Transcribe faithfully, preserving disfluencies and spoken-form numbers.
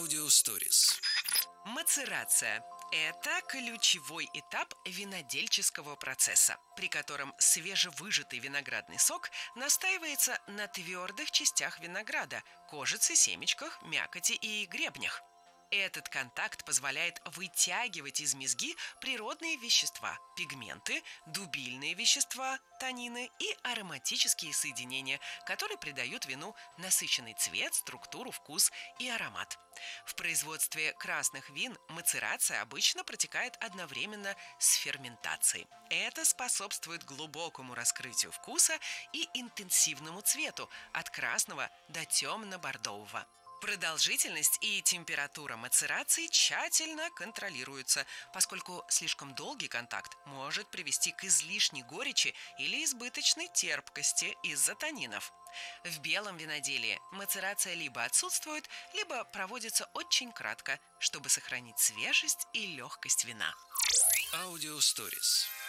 Аудиосторис. Мацерация – это ключевой этап винодельческого процесса, при котором свежевыжатый виноградный сок настаивается на твердых частях винограда – кожице, семечках, мякоти и гребнях. Этот контакт позволяет вытягивать из мезги природные вещества, пигменты, дубильные вещества, танины и ароматические соединения, которые придают вину насыщенный цвет, структуру, вкус и аромат. В производстве красных вин мацерация обычно протекает одновременно с ферментацией. Это способствует глубокому раскрытию вкуса и интенсивному цвету от красного до темно-бордового. Продолжительность и температура мацерации тщательно контролируются, поскольку слишком долгий контакт может привести к излишней горечи или избыточной терпкости из-за танинов. В белом виноделии мацерация либо отсутствует, либо проводится очень кратко, чтобы сохранить свежесть и легкость вина. Аудиосторис.